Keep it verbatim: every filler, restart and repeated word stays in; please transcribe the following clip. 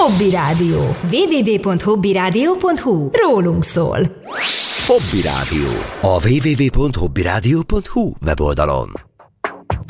Hobby Rádió. double-u double-u double-u pont hobby rádió pont hu. Rólunk szól. Hobby Rádió. A double-u double-u double-u pont hobby rádió pont hu weboldalon.